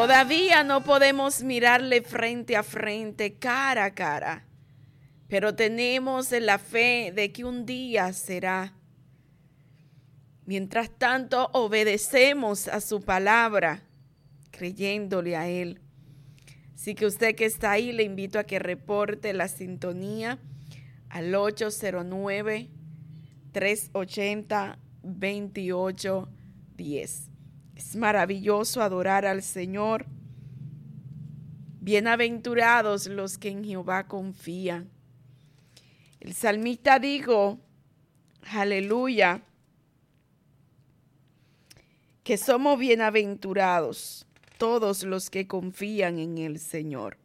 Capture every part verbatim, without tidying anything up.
Todavía no podemos mirarle frente a frente, cara a cara, pero tenemos la fe de que un día será. Mientras tanto, obedecemos a su palabra, creyéndole a Él. Así que usted que está ahí, le invito a que reporte la sintonía al ocho cero nueve, tres ocho cero, dos ocho uno cero. Es maravilloso adorar al Señor. Bienaventurados los que en Jehová confían. El salmista dijo, aleluya, que somos bienaventurados todos los que confían en el Señor.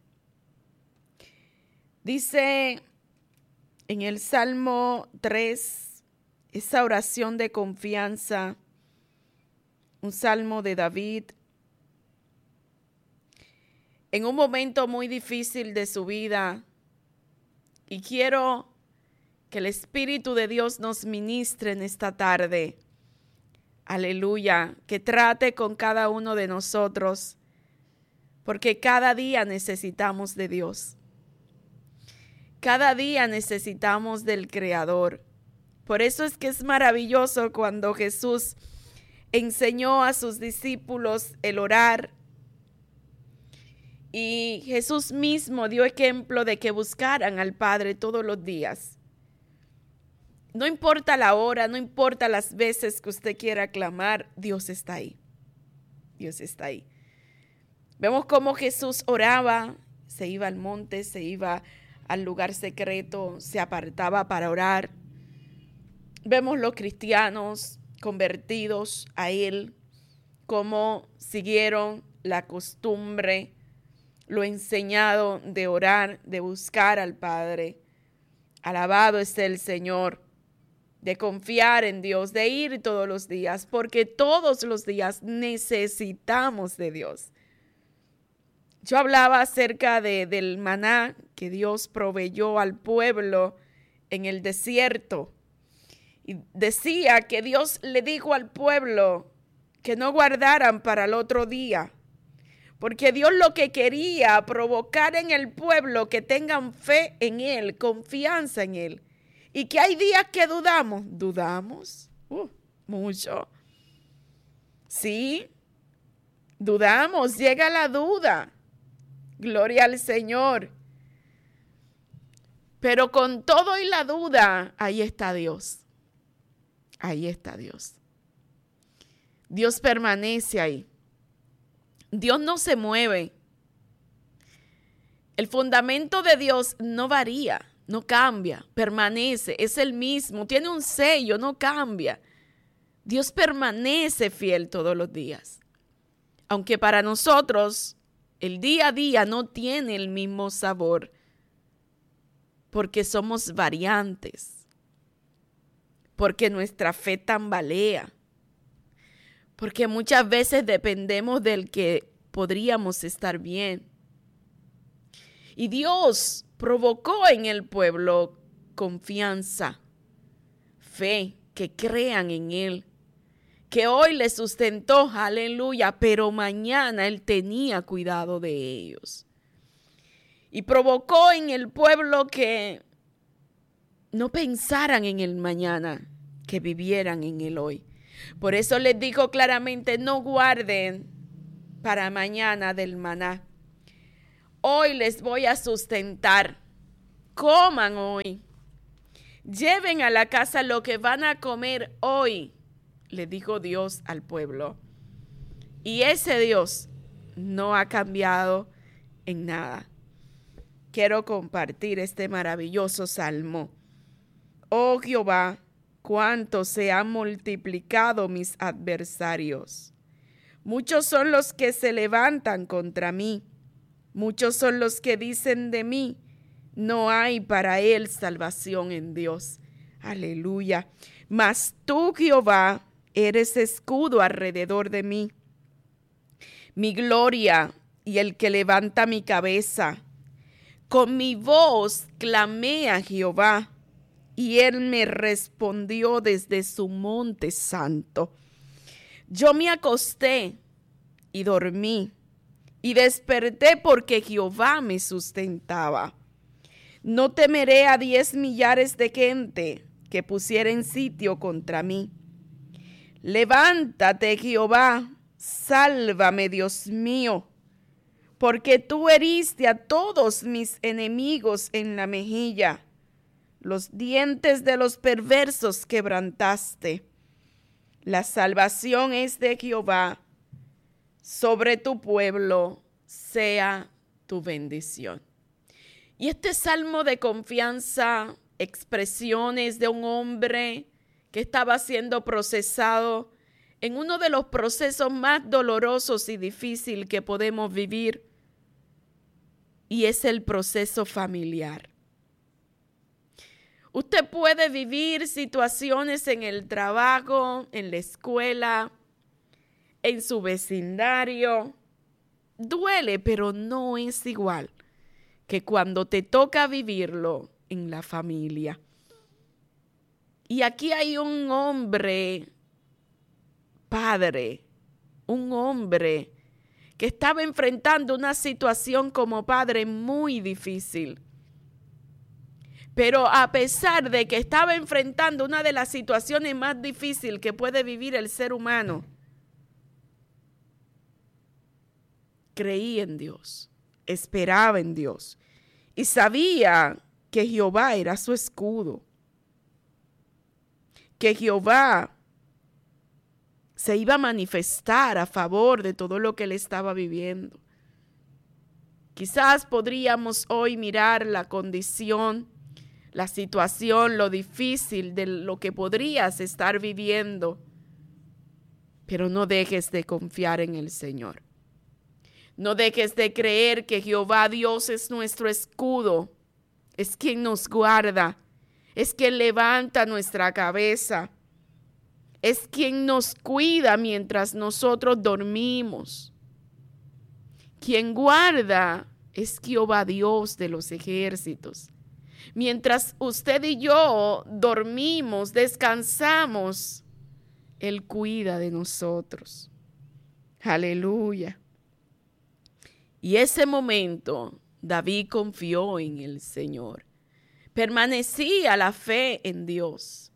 Dice en el Salmo tres, esa oración de confianza, un salmo de David, en un momento muy difícil de su vida, y quiero que el Espíritu de Dios nos ministre en esta tarde. Aleluya, que trate con cada uno de nosotros, porque cada día necesitamos de Dios. Cada día necesitamos del Creador. Por eso es que es maravilloso cuando Jesús enseñó a sus discípulos el orar. Y Jesús mismo dio ejemplo de que buscaran al Padre todos los días. No importa la hora, no importa las veces que usted quiera clamar, Dios está ahí. Dios está ahí. Vemos cómo Jesús oraba, se iba al monte, se iba al lugar secreto, se apartaba para orar. Vemos los cristianos convertidos a Él, cómo siguieron la costumbre, lo enseñado de orar, de buscar al Padre. Alabado esté el Señor. De confiar en Dios, de ir todos los días, porque todos los días necesitamos de Dios. Yo hablaba acerca de, del maná que Dios proveyó al pueblo en el desierto. Y decía que Dios le dijo al pueblo que no guardaran para el otro día, porque Dios lo que quería provocar en el pueblo que tengan fe en Él, confianza en Él. Y que hay días que dudamos, dudamos, uh, mucho. Sí, dudamos, llega la duda. Gloria al Señor. Pero con todo y la duda, ahí está Dios. Ahí está Dios. Dios permanece ahí. Dios no se mueve. El fundamento de Dios no varía. No cambia, permanece, es el mismo, tiene un sello, no cambia. Dios permanece fiel todos los días. Aunque para nosotros el día a día no tiene el mismo sabor, porque somos variantes, porque nuestra fe tambalea, porque muchas veces dependemos del que podríamos estar bien. Y Dios provocó en el pueblo confianza, fe, que crean en Él, que hoy les sustentó, aleluya, pero mañana Él tenía cuidado de ellos. Y provocó en el pueblo que no pensaran en el mañana, que vivieran en el hoy. Por eso les dijo claramente, no guarden para mañana del maná. Hoy les voy a sustentar. Coman hoy. Lleven a la casa lo que van a comer hoy, le dijo Dios al pueblo. Y ese Dios no ha cambiado en nada. Quiero compartir este maravilloso salmo. Oh Jehová, cuánto se han multiplicado mis adversarios. Muchos son los que se levantan contra mí. Muchos son los que dicen de mí, no hay para él salvación en Dios. Aleluya. Mas tú, Jehová, eres escudo alrededor de mí, mi gloria y el que levanta mi cabeza. Con mi voz clamé a Jehová, y él me respondió desde su monte santo. Yo me acosté y dormí, y desperté porque Jehová me sustentaba. No temeré a diez millares de gente que pusieren sitio contra mí. Levántate, Jehová, sálvame, Dios mío, porque tú heriste a todos mis enemigos en la mejilla. Los dientes de los perversos quebrantaste. La salvación es de Jehová. Sobre tu pueblo sea tu bendición. Y este salmo de confianza, expresiones de un hombre que estaba siendo procesado en uno de los procesos más dolorosos y difíciles que podemos vivir, y es el proceso familiar. Usted puede vivir situaciones en el trabajo, en la escuela, en su vecindario. Duele, pero no es igual que cuando te toca vivirlo en la familia. Y aquí hay un hombre, padre, un hombre que estaba enfrentando una situación como padre muy difícil. Pero a pesar de que estaba enfrentando una de las situaciones más difíciles que puede vivir el ser humano, creía en Dios, esperaba en Dios y sabía que Jehová era su escudo, que Jehová se iba a manifestar a favor de todo lo que él estaba viviendo. Quizás podríamos hoy mirar la condición, la situación, lo difícil de lo que podrías estar viviendo, pero no dejes de confiar en el Señor. No dejes de creer que Jehová Dios es nuestro escudo, es quien nos guarda, es quien levanta nuestra cabeza, es quien nos cuida mientras nosotros dormimos. Quien guarda es Jehová Dios de los ejércitos. Mientras usted y yo dormimos, descansamos, Él cuida de nosotros. Aleluya. Y ese momento David confió en el Señor. Permanecía la fe en Dios.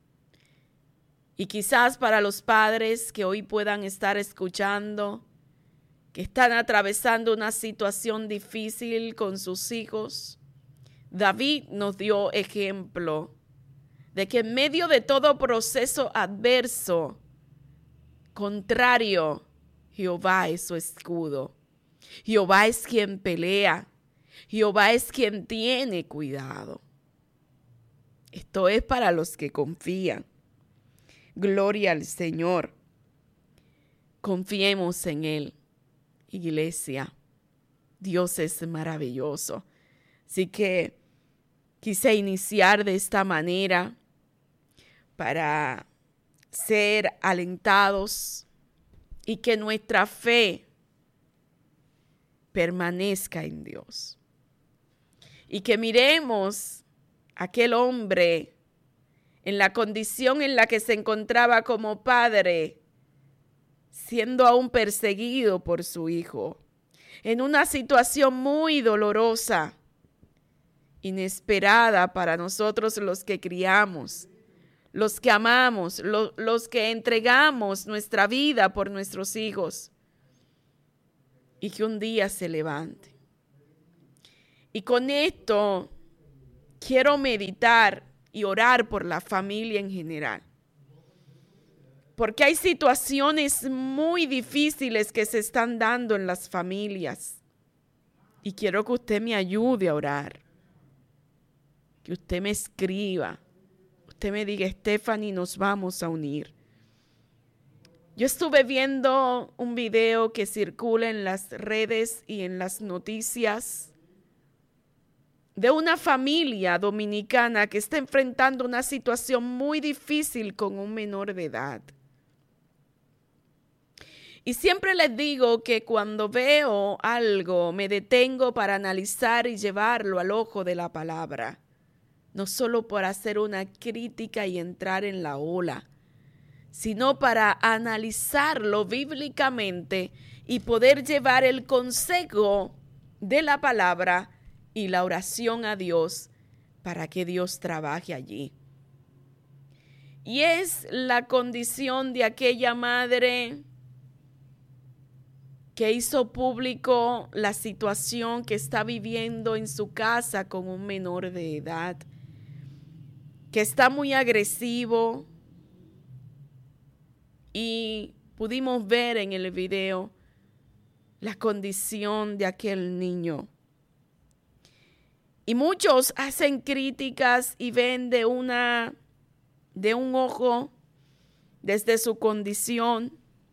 Y quizás para los padres que hoy puedan estar escuchando, que están atravesando una situación difícil con sus hijos, David nos dio ejemplo de que en medio de todo proceso adverso, contrario, Jehová es su escudo. Jehová es quien pelea. Jehová es quien tiene cuidado. Esto es para los que confían. Gloria al Señor. Confiemos en Él, iglesia. Dios es maravilloso. Así que quise iniciar de esta manera para ser alentados y que nuestra fe permanezca en Dios. Y que miremos a aquel hombre en la condición en la que se encontraba como padre, siendo aún perseguido por su hijo, en una situación muy dolorosa, inesperada para nosotros los que criamos, los que amamos, lo, los que entregamos nuestra vida por nuestros hijos, y que un día se levante. Y con esto quiero meditar y orar por la familia en general, porque hay situaciones muy difíciles que se están dando en las familias, y quiero que usted me ayude a orar, que usted me escriba, usted me diga: Stephanie, nos vamos a unir. Yo estuve viendo un video que circula en las redes y en las noticias de una familia dominicana que está enfrentando una situación muy difícil con un menor de edad. Y siempre les digo que cuando veo algo me detengo para analizar y llevarlo al ojo de la palabra, no solo por hacer una crítica y entrar en la ola, sino para analizarlo bíblicamente y poder llevar el consejo de la palabra y la oración a Dios para que Dios trabaje allí. Y es la condición de aquella madre que hizo público la situación que está viviendo en su casa con un menor de edad, que está muy agresivo, y pudimos ver en el video la condición de aquel niño. Y muchos hacen críticas y ven de una, de un ojo desde su condición.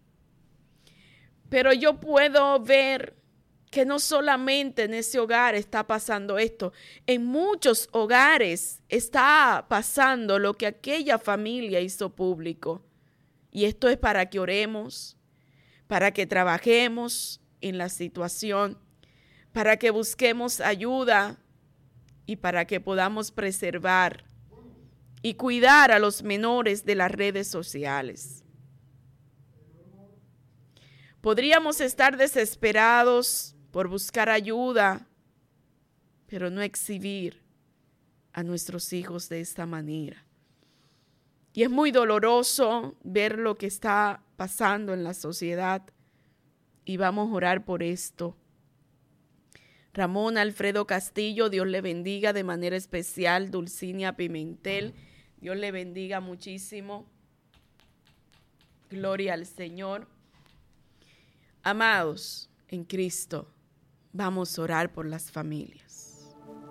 Pero yo puedo ver que no solamente en ese hogar está pasando esto, en muchos hogares está pasando lo que aquella familia hizo público. Y esto es para que oremos, para que trabajemos en la situación, para que busquemos ayuda y para que podamos preservar y cuidar a los menores de las redes sociales. Podríamos estar desesperados por buscar ayuda, pero no exhibir a nuestros hijos de esta manera. Y es muy doloroso ver lo que está pasando en la sociedad y vamos a orar por esto. Ramón Alfredo Castillo, Dios le bendiga de manera especial. Dulcinea Pimentel, Dios le bendiga muchísimo. Gloria al Señor. Amados en Cristo, vamos a orar por las familias.